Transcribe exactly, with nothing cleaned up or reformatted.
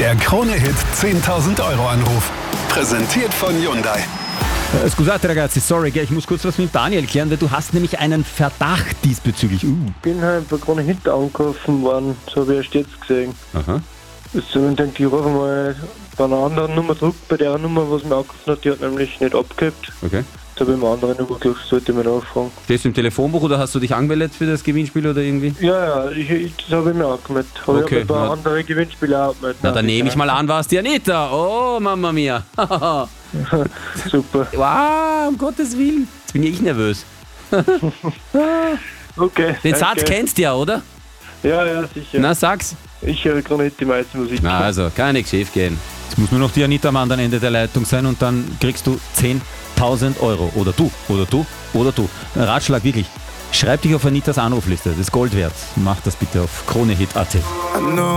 Der Krone-Hit zehntausend Euro Anruf. Präsentiert von Hyundai. Äh, Scusate ragazzi, sorry, gell, ich muss kurz was mit Daniel klären, weil du hast nämlich einen Verdacht diesbezüglich. Uh. Ich bin halt bei Krone-Hit angerufen worden, so habe ich erst jetzt gesehen. Aha. Also, ich denke, ich rufe mal bei einer anderen Nummer zurück, bei der Nummer, was mir angerufen hat, die hat nämlich nicht abgehabt. Okay. Jetzt habe ich eine andere Nummer gedacht, sollte ich mir nachfragen. Stehst du im Telefonbuch oder hast du dich angemeldet für das Gewinnspiel oder irgendwie? Ja, ja, ich, ich, das habe ich mir angemeldet. Habe Okay, ich aber bei na- anderen Gewinnspielen auch angemeldet. Na, dann nehme ich mal an, war es die Anita. Oh, Mama mia. Super. Wow, um Gottes Willen. Jetzt bin ich nervös. Okay. Den danke. Satz kennst du ja, oder? Ja, ja, sicher. Na, sag's. Ich höre Krone-Hit die meiste Musik. Na, also, kann nichts schief gehen. Jetzt muss nur noch die Anita am anderen Ende der Leitung sein und dann kriegst du zehntausend Euro. Oder du, oder du, oder du. Ein Ratschlag wirklich. Schreib dich auf Anitas Anrufliste, das ist Gold wert. Mach das bitte auf Kronehit punkt at.